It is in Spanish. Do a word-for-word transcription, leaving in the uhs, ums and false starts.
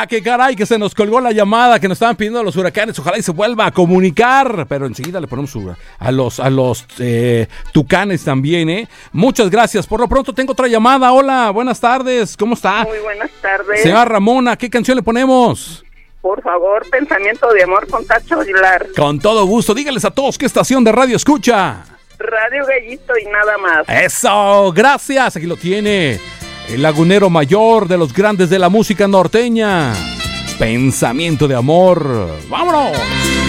Ah, qué caray, que se nos colgó la llamada que nos estaban pidiendo los huracanes. Ojalá y se vuelva a comunicar. Pero enseguida le ponemos a los, a los eh, tucanes también, ¿eh? Muchas gracias. Por lo pronto tengo otra llamada. Hola, buenas tardes. ¿Cómo está? Muy buenas tardes. Señora Ramona, ¿qué canción le ponemos? Por favor, Pensamiento de Amor con Tacho Aguilar. Con todo gusto. Dígales a todos qué estación de radio escucha. Radio Gallito y nada más. Eso, gracias. Aquí lo tiene. El lagunero mayor de los grandes de la música norteña. Pensamiento de Amor. ¡Vámonos!